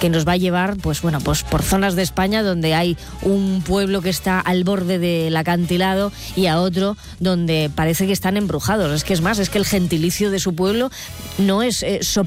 que nos va a llevar pues por zonas de España donde hay un pueblo que está al borde del acantilado y a otro donde parece que están embrujados. Es que el gentilicio de su pueblo no es